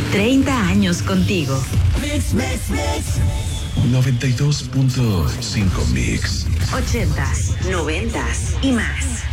30 años contigo. Mix, mix, mix. 92.5 Mix. 80s, 90s y más.